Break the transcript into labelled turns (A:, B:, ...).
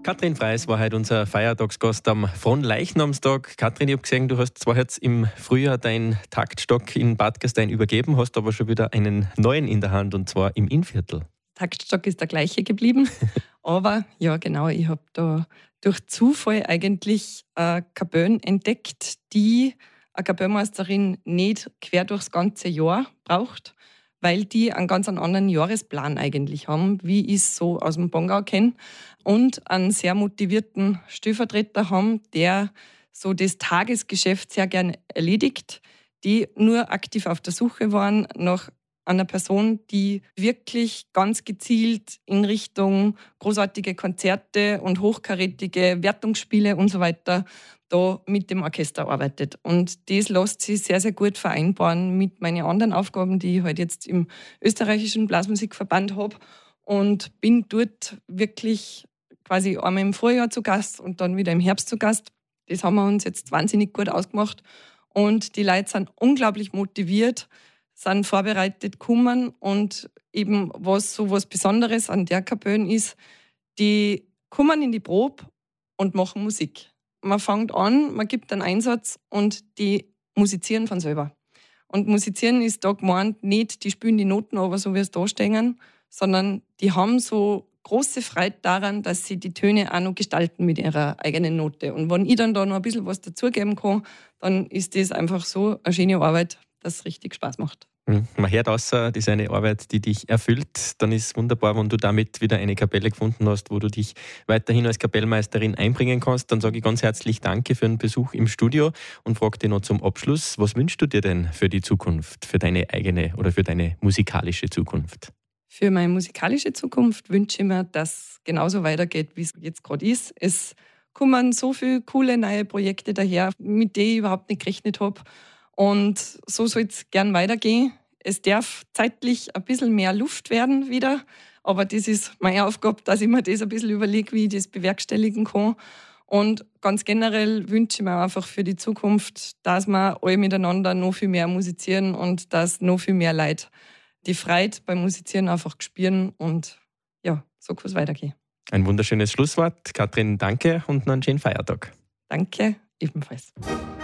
A: Katrin Freis war heute unser Feiertagsgast am Fronleichnamstag. Katrin, ich habe gesehen, du hast zwar jetzt im Frühjahr deinen Taktstock in Bad Gastein übergeben, hast aber schon wieder einen neuen in der Hand, und zwar im Innviertel.
B: Taktstock ist der gleiche geblieben. Aber ja, genau, ich habe da durch Zufall eigentlich eine Kapelle entdeckt, die eine Kapellmeisterin nicht quer durchs ganze Jahr braucht, weil die einen ganz anderen Jahresplan eigentlich haben, wie ich es so aus dem Bongau kenne. Und einen sehr motivierten Stellvertreter haben, der so das Tagesgeschäft sehr gern erledigt, die nur aktiv auf der Suche waren nach einer Person, die wirklich ganz gezielt in Richtung großartige Konzerte und hochkarätige Wertungsspiele und so weiter da mit dem Orchester arbeitet. Und das lässt sich sehr, sehr gut vereinbaren mit meinen anderen Aufgaben, die ich halt jetzt im österreichischen Blasmusikverband habe, und bin dort wirklich quasi einmal im Frühjahr zu Gast und dann wieder im Herbst zu Gast. Das haben wir uns jetzt wahnsinnig gut ausgemacht und die Leute sind unglaublich motiviert, sind vorbereitet gekommen, und eben was so was Besonderes an der Kapelle ist, die kommen in die Probe und machen Musik. Man fängt an, man gibt einen Einsatz und die musizieren von selber. Und musizieren ist da gemeint nicht, die spielen die Noten aber so, wie es da stehen, sondern die haben so große Freude daran, dass sie die Töne auch noch gestalten mit ihrer eigenen Note. Und wenn ich dann da noch ein bisschen was dazugeben kann, dann ist das einfach so eine schöne Arbeit, dass es richtig Spaß macht.
A: Man hört außer, das ist eine Arbeit, die dich erfüllt. Dann ist es wunderbar, wenn du damit wieder eine Kapelle gefunden hast, wo du dich weiterhin als Kapellmeisterin einbringen kannst. Dann sage ich ganz herzlich Danke für den Besuch im Studio und frage dich noch zum Abschluss, was wünschst du dir denn für die Zukunft, für deine eigene oder für deine musikalische Zukunft?
B: Für meine musikalische Zukunft wünsche ich mir, dass es genauso weitergeht, wie es jetzt gerade ist. Es kommen so viele coole neue Projekte daher, mit denen ich überhaupt nicht gerechnet habe. Und so soll es gern weitergehen. Es darf zeitlich ein bisschen mehr Luft werden wieder. Aber das ist meine Aufgabe, dass ich mir das ein bisschen überlege, wie ich das bewerkstelligen kann. Und ganz generell wünsche ich mir einfach für die Zukunft, dass wir alle miteinander noch viel mehr musizieren und dass noch viel mehr Leute die Freude beim Musizieren einfach spüren. Und ja, so kann es weitergehen.
A: Ein wunderschönes Schlusswort. Katrin, danke und noch einen schönen Feiertag.
B: Danke, ebenfalls.